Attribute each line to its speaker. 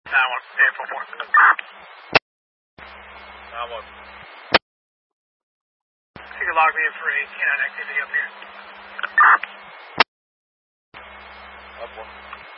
Speaker 1: 9-1, April 4. 9-1. You can log me in for a canine activity up here. Up 1.